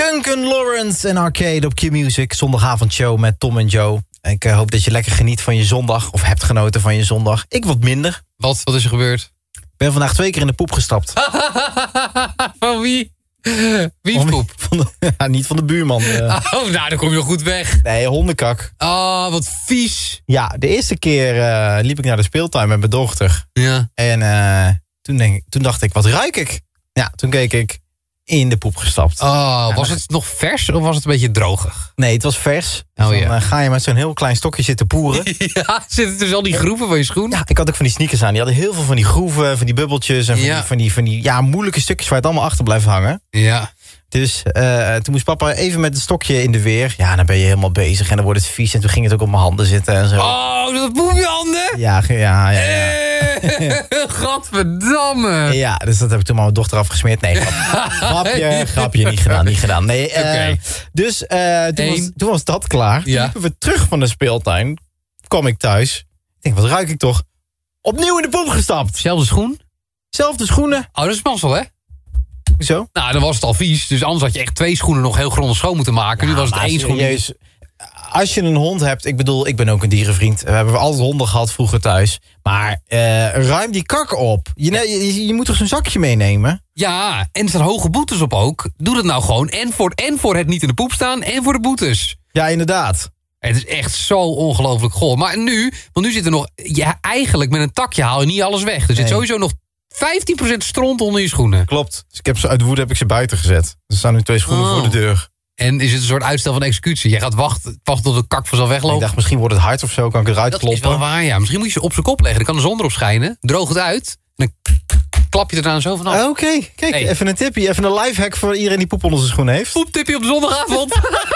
Duncan Lawrence en Arcade op Q-Music. Zondagavondshow met Tom en Joe. Ik hoop dat je lekker geniet van je zondag. Of hebt genoten van je zondag. Ik wat minder. Wat is er gebeurd? Ik ben vandaag 2 keer in de poep gestapt. Van wie? Wie's poep? Niet van de buurman. Oh, nou, dan kom je nog goed weg. Nee, hondenkak. Oh, wat vies. Ja, de eerste keer liep ik naar de speeltuin met mijn dochter. Ja. En toen dacht ik, wat ruik ik? Ja, toen keek ik in de poep gestapt. Oh, was het nog vers of was het een beetje drogig? Nee, het was vers. Dus dan ga je met zo'n heel klein stokje zitten poeren. Ja, zitten dus al die groeven van je schoen? Ja, ik had ook van die sneakers aan. Die hadden heel veel van die groeven, van die bubbeltjes... en van die moeilijke stukjes waar het allemaal achter blijft hangen. Ja. Dus toen moest papa even met het stokje in de weer. Ja, dan ben je helemaal bezig en dan wordt het vies. En toen ging het ook op mijn handen zitten en zo. Oh, dat poep je handen? Ja. Gadverdamme. Ja, dus dat heb ik toen maar mijn dochter afgesmeerd. Nee, grapje, niet gedaan. Nee, Okay. Dus toen was dat klaar. Toen liepen we terug van de speeltuin. Kwam ik thuis. Ik denk, wat ruik ik toch? Opnieuw in de poep gestapt. Zelfde schoen? Zelfde schoenen. Oh, dat is mazzel, hè? Hoezo? Nou, dan was het al vies. Dus anders had je echt 2 schoenen nog heel grondig schoon moeten maken. Ja, nu was het 1 schoen. Als je een hond hebt, ik bedoel, ik ben ook een dierenvriend. We hebben altijd honden gehad vroeger thuis. Maar ruim die kak op. Je moet toch zo'n zakje meenemen? Ja, en er staan hoge boetes op ook. Doe dat nou gewoon. En voor het niet in de poep staan en voor de boetes. Ja, inderdaad. Het is echt zo ongelooflijk goor. Maar nu, want nu zit er nog... Ja, eigenlijk met een takje haal je niet alles weg. Er zit sowieso nog 15% stront onder je schoenen. Klopt. Dus uit woede heb ik ze buiten gezet. Er staan nu 2 schoenen voor de deur. En is het een soort uitstel van executie? Jij gaat wachten tot de kak vanzelf weglopen? Ik dacht, misschien wordt het hard of zo, kan ik eruit kloppen. Dat is wel waar, ja. Misschien moet je ze op zijn kop leggen. Dan kan de zon erop schijnen. Droog het uit. En dan klap je er dan zo vanaf. Oké. Kijk, even een tipje. Even een lifehack voor iedereen die poep onder zijn schoen heeft. Poeptipje op de zondagavond.